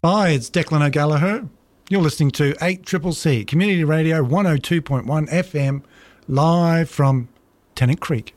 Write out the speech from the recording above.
Hi, it's Declan O'Gallagher. You're listening to 8CCC, Community Radio 102.1 FM, live from Tennant Creek.